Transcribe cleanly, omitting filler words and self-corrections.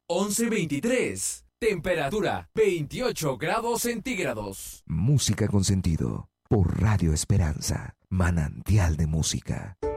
11:23. Temperatura 28 grados centígrados. Música con sentido. Por Radio Esperanza. Manantial de música.